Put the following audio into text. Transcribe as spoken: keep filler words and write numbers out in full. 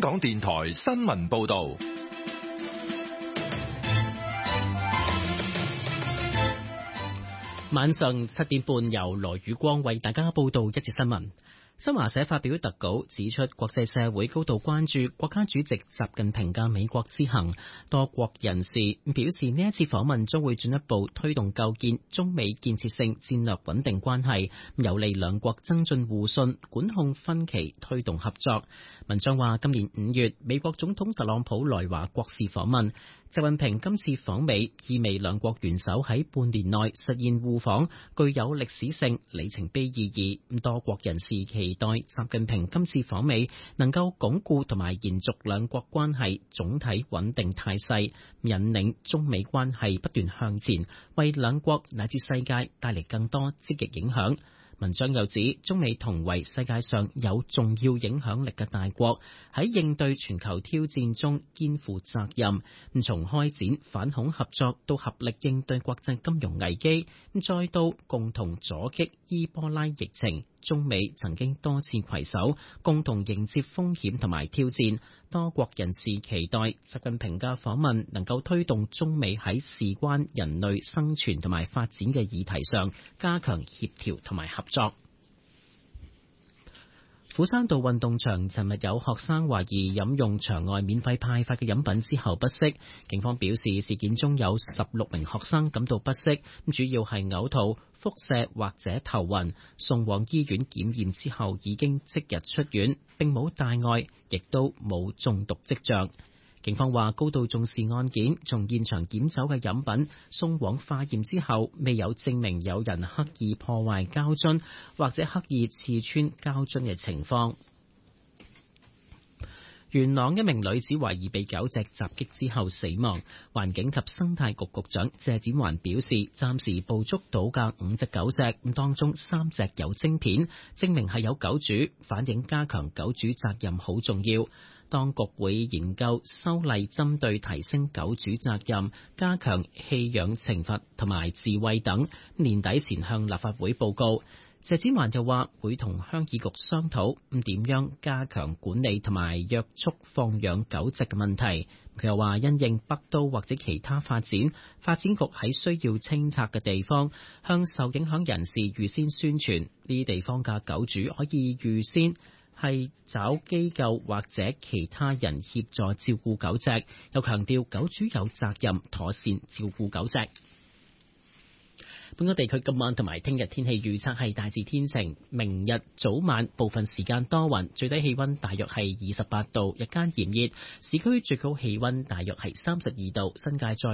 港電台新聞報道。 晚上七點半，由羅宇光為大家報道一節新聞。新華社發表特稿指出，國際社會高度關注國家主席習近平嘅美國之行。多國人士表示，呢一次訪問將會進一步推動構建中美建設性戰略穩定關係，有利兩國增進互信、管控分歧、推動合作。文章話，今年五月，美國總統特朗普來華國事訪問，習近平今次訪美，意味兩國元首喺半年內實現互訪，具有歷史性里程碑意義。多國人士期待習近平今次訪美能夠鞏固同埋延續兩國關係總體穩定態勢，引領中美關係不斷向前，為兩國乃至世界帶嚟更多積極影響。文章又指，中美同為世界上有重要影響力嘅大國，喺應對全球挑戰中肩負責任。咁從開展反恐合作到合力應對國際金融危機，再到共同阻擊伊波拉疫情，中美曾經多次攜手共同迎接風險同埋挑戰。多國人士期待習近平嘅訪問能夠推動中美喺事關人類生存同埋發展嘅議題上加強協調同埋合作。斧山道運動場尋日有學生懷疑飲用場外免費派發嘅飲品之後不適，警方表示事件中有十六名學生感到不適，主要係嘔吐、腹瀉或者頭暈，送往醫院檢驗之後已經即日出院，並冇大礙，亦都冇中毒跡象。警方話高度重視案件，從現場檢走嘅飲品送往化驗之後，未有證明有人刻意破壞膠樽或者刻意刺穿膠樽嘅情況。元朗一名女子懷疑被狗隻襲擊之後死亡，環境及生態局局長謝展寰表示，暫時捕捉到嘅五隻狗隻，咁當中三隻有晶片，證明係有狗主，反映加強狗主責任好重要。當局會研究修例，針對提升狗主責任、加強棄養懲罰同埋智慧等，年底前向立法會報告。謝展寰又話會同鄉議局商討咁點樣加強管理同埋約束放養狗隻嘅問題。佢又話因應北都或者其他發展，發展局喺需要清拆嘅地方向受影響人士預先宣傳，呢啲地方嘅狗主可以預先係找機構或者其他人協助照顧狗隻，又強調狗主有責任妥善照顧狗隻。本港地區今晚同埋聽日天氣預測係大致天晴，明日早晚部分時間多雲，最低氣溫大約係二十八度，日間炎熱，市區最高氣溫大約係三十二度，新界再